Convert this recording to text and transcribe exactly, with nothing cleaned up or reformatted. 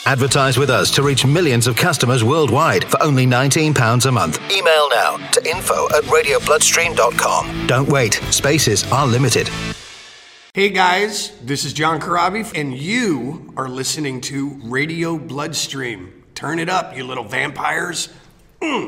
Advertise with us to reach millions of customers worldwide for only nineteen pounds a month. Email now to info at radio bloodstream dot com. Don't wait. Spaces are limited. Hey guys, this is John Corabi, and you are listening to Radio Bloodstream. Turn it up, you little vampires. Mm.